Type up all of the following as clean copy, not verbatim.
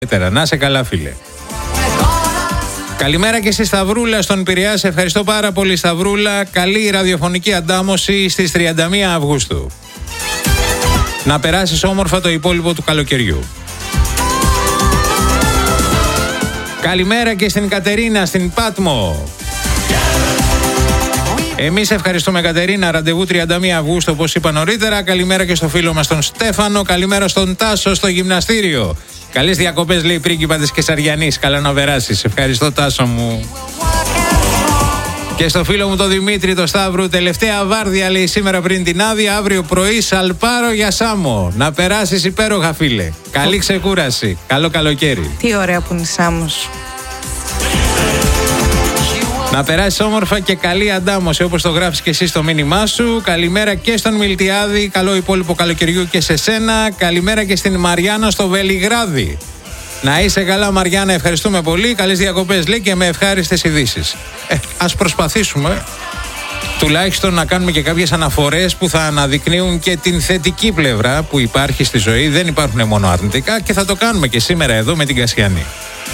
Να σε καλά, φίλε. Καλημέρα και στη Σταυρούλα στον Πειραιά. Σε ευχαριστώ πάρα πολύ, Σταυρούλα. Καλή ραδιοφωνική αντάμωση στις 31 Αυγούστου. Να περάσεις όμορφα το υπόλοιπο του καλοκαιριού. Καλημέρα και στην Κατερίνα, στην Πάτμο. Εμείς ευχαριστούμε, Κατερίνα. Ραντεβού 31 Αυγούστου, όπως είπα νωρίτερα. Καλημέρα και στο φίλο μας τον Στέφανο. Καλημέρα στον Τάσο στο γυμναστήριο. Καλές διακοπές, λέει η πρίγκιπα της Κεσαριανής. Καλά να περάσεις. Ευχαριστώ, Τάσο μου. Και στο φίλο μου τον Δημήτρη, το Σταύρου, τελευταία βάρδια, λέει, σήμερα πριν την άδεια. Αύριο πρωί Σαλπάρο για Σάμο. Να περάσεις υπέροχα, φίλε. Καλή ξεκούραση. Καλό καλοκαίρι. Τι ωραία που είναι Σάμος. Να περάσεις όμορφα και καλή αντάμωση, όπως το γράφεις και εσύ στο μήνυμά σου. Καλημέρα και στον Μιλτιάδη. Καλό υπόλοιπο καλοκαιριού και σε σένα. Καλημέρα και στην Μαριάννα στο Βελιγράδι. Να είσαι καλά, Μαριάννα, ευχαριστούμε πολύ. Καλές διακοπές, λέει, και με ευχάριστες ειδήσεις. Ας προσπαθήσουμε τουλάχιστον να κάνουμε και κάποιες αναφορές που θα αναδεικνύουν και την θετική πλευρά που υπάρχει στη ζωή. Δεν υπάρχουν μόνο αρνητικά και θα το κάνουμε και σήμερα εδώ με την Κασιανή.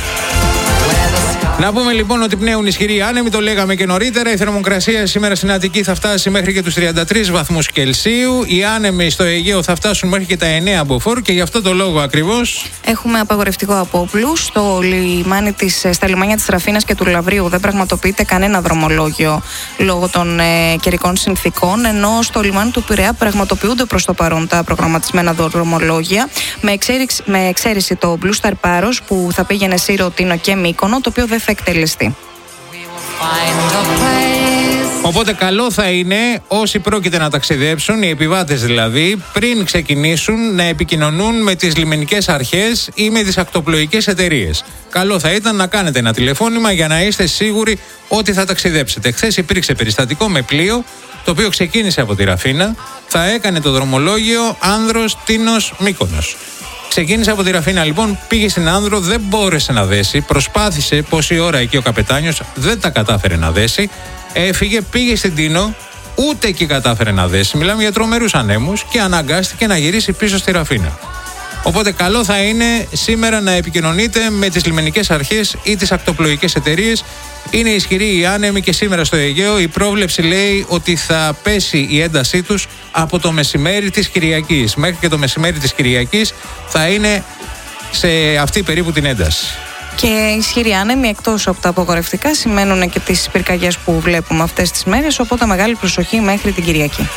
Να πούμε λοιπόν ότι πνέουν ισχυροί άνεμοι, το λέγαμε και νωρίτερα. Η θερμοκρασία σήμερα στην Αττική θα φτάσει μέχρι και τους 33 βαθμούς Κελσίου. Οι άνεμοι στο Αιγαίο θα φτάσουν μέχρι και τα 9 μποφόρ και γι' αυτό το λόγο ακριβώς έχουμε απαγορευτικό απόπλου. Στα λιμάνια της Τραφίνας και του Λαβρίου δεν πραγματοποιείται κανένα δρομολόγιο λόγω των καιρικών συνθήκων, ενώ στο λιμάνι του Πειραιά πραγματοποιούνται προς το παρόν τα προγραμματισμένα δρομολόγια, με εξαίρεση το Blue Star Paros που θα πήγαινε Σύρο, Τίνο και Μύκονο, το οποίο δεν θα εκτελεστεί. Οπότε καλό θα είναι όσοι πρόκειται να ταξιδέψουν, οι επιβάτες δηλαδή, πριν ξεκινήσουν να επικοινωνούν με τις λιμενικές αρχές ή με τις ακτοπλοϊκές εταιρείες. Καλό θα ήταν να κάνετε ένα τηλεφώνημα για να είστε σίγουροι ότι θα ταξιδέψετε. Χθες υπήρξε περιστατικό με πλοίο, το οποίο ξεκίνησε από τη Ραφίνα, θα έκανε το δρομολόγιο Άνδρος, Τίνος, Μύκονος. Ξεκίνησε από τη Ραφίνα λοιπόν, πήγε στην Άνδρο, δεν μπόρεσε να δέσει, προσπάθησε πόση ώρα εκεί ο καπετάνιος, δεν τα κατάφερε να δέσει, έφυγε, πήγε στην Τίνο, ούτε εκεί κατάφερε να δέσει, μιλάμε για τρομερούς ανέμους και αναγκάστηκε να γυρίσει πίσω στη Ραφίνα. Οπότε καλό θα είναι σήμερα να επικοινωνείτε με τις λιμενικές αρχές ή τις ακτοπλοϊκές εταιρείες. Είναι ισχυροί οι άνεμοι και σήμερα στο Αιγαίο η πρόβλεψη λέει ότι θα πέσει η έντασή τους από το μεσημέρι της Κυριακής. Μέχρι και το μεσημέρι της Κυριακής θα είναι σε αυτή περίπου την ένταση. Και ισχυροί άνεμοι εκτός από τα απογορευτικά σημαίνουν και τις πυρκαγιές που βλέπουμε αυτές τις μέρες, οπότε μεγάλη προσοχή μέχρι την Κυριακή.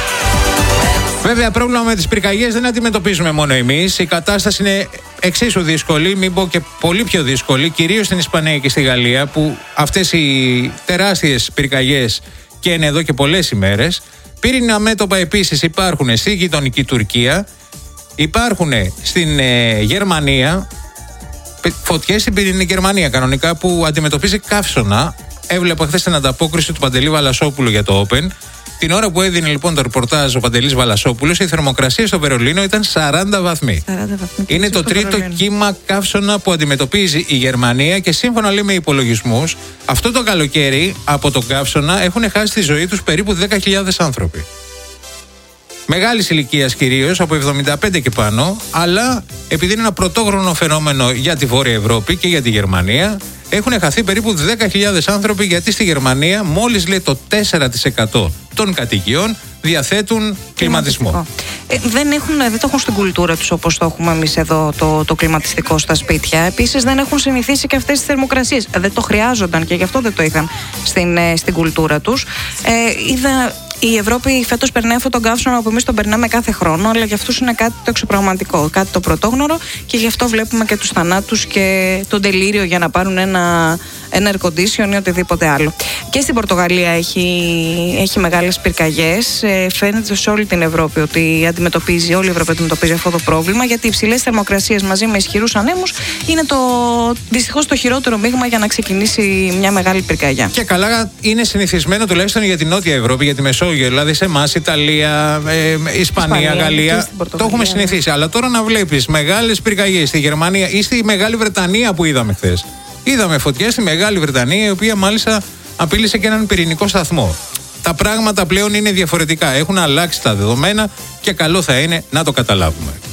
Βέβαια, πρόβλημα με τις πυρκαγιές δεν αντιμετωπίζουμε μόνο εμείς. Η κατάσταση είναι εξίσου δύσκολη, μην πω και πολύ πιο δύσκολη, κυρίως στην Ισπανία και στη Γαλλία, που αυτές οι τεράστιες πυρκαγιές καίνε εδώ και πολλές ημέρες. Πύρινα μέτωπα επίσης υπάρχουν στη γειτονική Τουρκία, υπάρχουν στην Γερμανία, φωτιές στην πυρηνική Γερμανία κανονικά που αντιμετωπίζει καύσωνα. Έβλεπα χθες την ανταπόκριση του Παντελή Βαλασόπουλου για το Open. Την ώρα που έδινε λοιπόν το ρεπορτάζ ο Παντελής Βαλασόπουλος, η θερμοκρασία στο Βερολίνο ήταν 40 βαθμοί. Είναι το τρίτο κύμα καύσωνα που αντιμετωπίζει η Γερμανία και σύμφωνα λέει με υπολογισμούς, αυτό το καλοκαίρι από τον καύσωνα έχουν χάσει τη ζωή τους περίπου 10.000 άνθρωποι. Μεγάλης ηλικίας κυρίως, από 75 και πάνω, αλλά επειδή είναι ένα πρωτόγνωρο φαινόμενο για τη Βόρεια Ευρώπη και για τη Γερμανία, έχουν χαθεί περίπου 10.000 άνθρωποι, γιατί στη Γερμανία μόλις λέει το 4% των κατοικιών διαθέτουν κλιματισμό. Δεν το έχουν στην κουλτούρα τους όπως το έχουμε εμείς εδώ το κλιματιστικό στα σπίτια. Επίσης δεν έχουν συνηθίσει και αυτές τις θερμοκρασίες. Δεν το χρειάζονταν και γι' αυτό δεν το είχαν στην κουλτούρα τους. Η Ευρώπη φέτος περνάει αυτόν τον καύσωνα που εμείς τον περνάμε κάθε χρόνο, αλλά για αυτούς είναι κάτι το εξωπραγματικό, κάτι το πρωτόγνωρο και γι' αυτό βλέπουμε και τους θανάτους και τον τελείριο για να πάρουν ένα air condition ή οτιδήποτε άλλο. Και στην Πορτογαλία έχει μεγάλες πυρκαγιές. Φαίνεται σε όλη την Ευρώπη ότι όλη η Ευρώπη αντιμετωπίζει αυτό το πρόβλημα, γιατί οι υψηλές θερμοκρασίες μαζί με ισχυρούς ανέμους είναι δυστυχώς το χειρότερο μείγμα για να ξεκινήσει μια μεγάλη πυρκαγιά. Και καλά είναι συνηθισμένο τουλάχιστον για την Νότια Ευρώπη, για τη Μεσόγειο, δηλαδή σε εμάς, Ιταλία, Ισπανία, Γαλλία. Το έχουμε συνηθίσει. Αλλά τώρα να βλέπεις μεγάλες πυρκαγιές στη Γερμανία ή στη Μεγάλη Βρετανία που είδαμε χθες. Είδαμε φωτιές στη Μεγάλη Βρετανία, η οποία μάλιστα απείλησε και έναν πυρηνικό σταθμό. Τα πράγματα πλέον είναι διαφορετικά. Έχουν αλλάξει τα δεδομένα και καλό θα είναι να το καταλάβουμε.